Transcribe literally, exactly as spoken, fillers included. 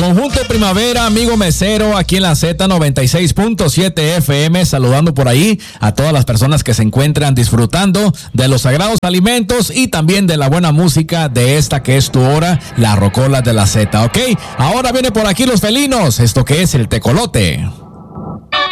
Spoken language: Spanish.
Conjunto Primavera, amigo mesero, aquí en la Z noventa y seis punto siete F M, saludando por ahí a todas las personas que se encuentran disfrutando de los sagrados alimentos y también de la buena música de esta que es tu hora, la rocola de la Z, ¿ok? Ahora viene por aquí los felinos, esto que es el tecolote.